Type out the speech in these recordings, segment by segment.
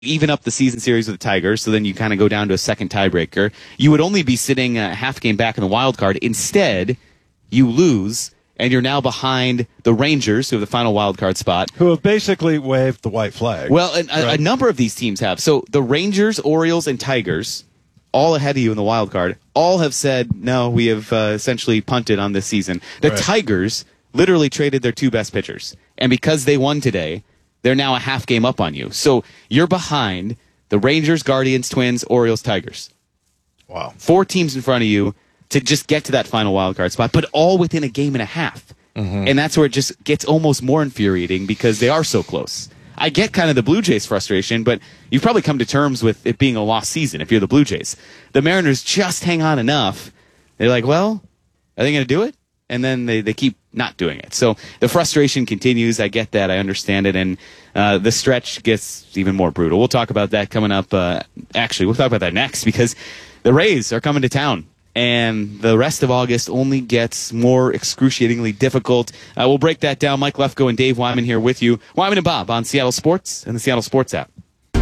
even up the season series with the Tigers, so then you kind of go down to a second tiebreaker. You would only be sitting a half game back in the wild card. Instead, you lose, and you're now behind the Rangers, who have the final wild card spot. Who have basically waved the white flag. Well, a number of these teams have. So the Rangers, Orioles, and Tigers, all ahead of you in the wild card, all have said, no, we have essentially punted on this season. The Tigers literally traded their two best pitchers. And because they won today, they're now a half game up on you. So you're behind the Rangers, Guardians, Twins, Orioles, Tigers. Wow. 4 teams in front of you to just get to that final wild card spot, but all within a game and a half. Mm-hmm. And that's where it just gets almost more infuriating because they are so close. I get kind of the Blue Jays frustration, but you've probably come to terms with it being a lost season if you're the Blue Jays. The Mariners just hang on enough. They're like, well, are they going to do it? And then they keep not doing it. So the frustration continues. I get that. I understand it. And the stretch gets even more brutal. We'll talk about that coming up. Actually, we'll talk about that next because the Rays are coming to town. And the rest of August only gets more excruciatingly difficult. We'll break that down. Mike Lefko and Dave Wyman here with you. Wyman and Bob on Seattle Sports and the Seattle Sports app.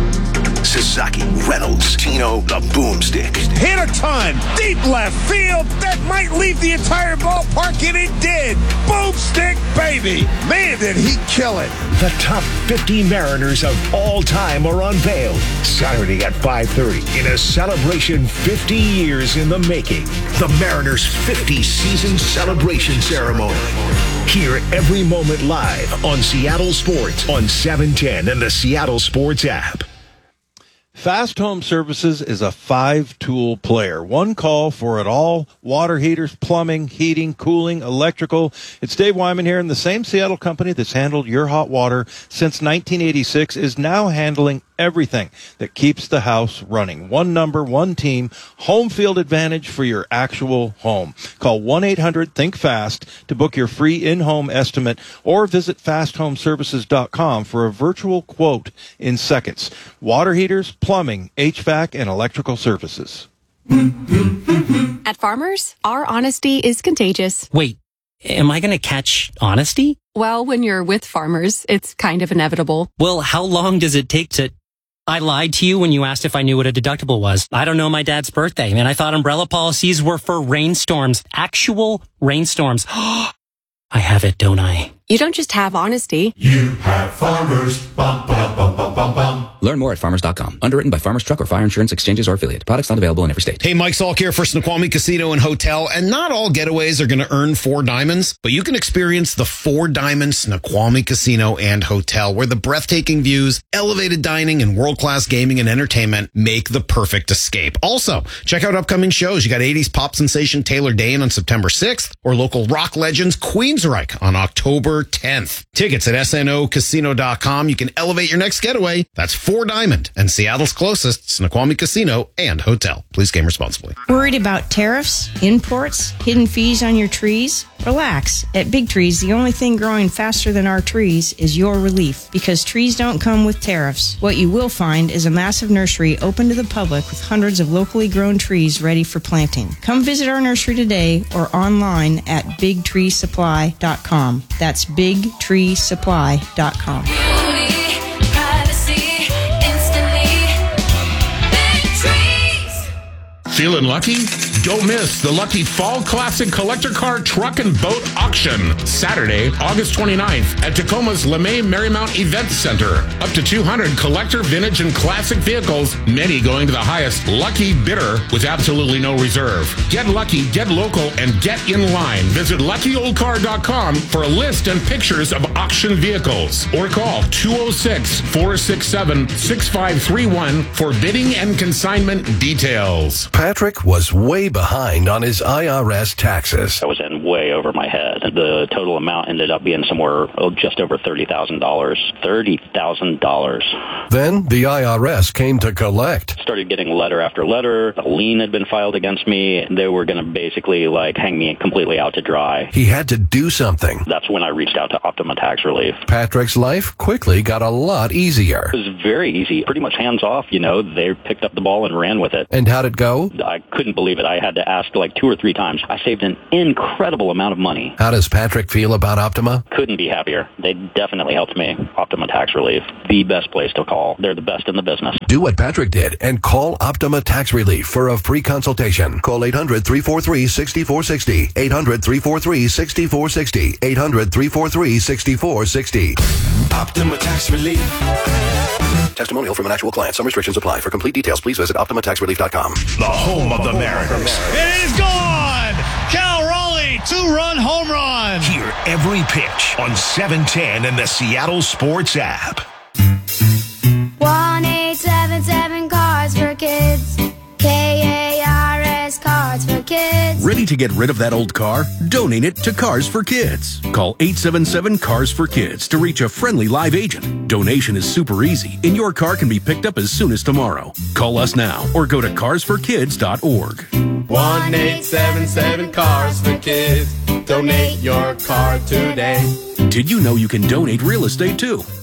Sasaki, Reynolds, Tino, the boomstick. Hit a ton, deep left field. That might leave the entire ballpark, and it did. Boomstick, baby. Man, did he kill it. The top 50 Mariners of all time are unveiled Saturday at 5:30 in a celebration 50 years in the making. The Mariners' 50 season celebration ceremony. Hear every moment live on Seattle Sports on 710 and the Seattle Sports app. Fast Home Services is a 5-tool player. One call for it all. Water heaters, plumbing, heating, cooling, electrical. It's Dave Wyman here, and the same Seattle company that's handled your hot water since 1986 is now handling everything that keeps the house running. One number, one team, home field advantage for your actual home. Call 1-800-THINK-FAST to book your free in-home estimate or visit fasthomeservices.com for a virtual quote in seconds. Water heaters, plumbing, HVAC, and electrical services. At Farmers, our honesty is contagious. Wait, am I going to catch honesty? Well, when you're with Farmers, it's kind of inevitable. Well, how long does it take to... I lied to you when you asked if I knew what a deductible was. I don't know my dad's birthday, and I thought umbrella policies were for rainstorms. Actual rainstorms. I have it, don't I? You don't just have honesty. You have Farmers. Bum, bum, bum, bum, bum, bum. Learn more at farmers.com. Underwritten by Farmers Truck or Fire Insurance Exchanges or affiliate. Products not available in every state. Hey, Mike Salk here for Snoqualmie Casino and Hotel. And not all getaways are going to earn 4 diamonds, but you can experience the 4 Diamond Snoqualmie Casino and Hotel, where the breathtaking views, elevated dining, and world-class gaming and entertainment make the perfect escape. Also, check out upcoming shows. You got 80s pop sensation Taylor Dane on September 6th, or local rock legends Queensryche on October 10th. Tickets at snocasino.com. You can elevate your next getaway. That's 4 Diamond and Seattle's closest Snoqualmie Casino and Hotel. Please game responsibly. Worried about tariffs, imports, hidden fees on your trees? Relax. At Big Trees, the only thing growing faster than our trees is your relief, because trees don't come with tariffs. What you will find is a massive nursery open to the public with hundreds of locally grown trees ready for planting. Come visit our nursery today or online at bigtreesupply.com. That's bigtreesupply.com. Feeling lucky? Don't miss the Lucky Fall Classic Collector Car Truck and Boat Auction, Saturday, August 29th at Tacoma's LeMay Marymount Event Center. Up to 200 collector, vintage, and classic vehicles, many going to the highest lucky bidder with absolutely no reserve. Get lucky, get local, and get in line. Visit luckyoldcar.com for a list and pictures of auction vehicles. Or call 206-467-6531 for bidding and consignment details. Patrick was way behind on his IRS taxes. I was in way over my head. The total amount ended up being somewhere just over $30,000. $30,000. Then the IRS came to collect. Started getting letter after letter. A lien had been filed against me. They were going to basically hang me completely out to dry. He had to do something. That's when I reached out to Optima Tax Relief. Patrick's life quickly got a lot easier. It was very easy. Pretty much hands off, They picked up the ball and ran with it. And how'd it go? I couldn't believe it. I had to ask 2 or 3 times. I saved an incredible incredible amount of money. How does Patrick feel about Optima? Couldn't be happier. They definitely helped me. Optima Tax Relief, the best place to call. They're the best in the business. Do what Patrick did and call Optima Tax Relief for a free consultation. Call 800-343-6460. 800-343-6460. 800-343-6460. Optima Tax Relief. Testimonial from an actual client. Some restrictions apply. For complete details, please visit OptimaTaxRelief.com. The home of the Mariners. It is gone! Cal Raleigh, 2-run home run. Hear every pitch on 710 and the Seattle Sports app. 1-877 Cards for Kids. KARS Cards for Kids. Ready to get rid of that old car? Donate it to Cars for Kids. Call 877 Cars for Kids to reach a friendly live agent. Donation is super easy, and your car can be picked up as soon as tomorrow. Call us now or go to carsforkids.org. 1-877 Cars for Kids. Donate your car today. Did you know you can donate real estate too?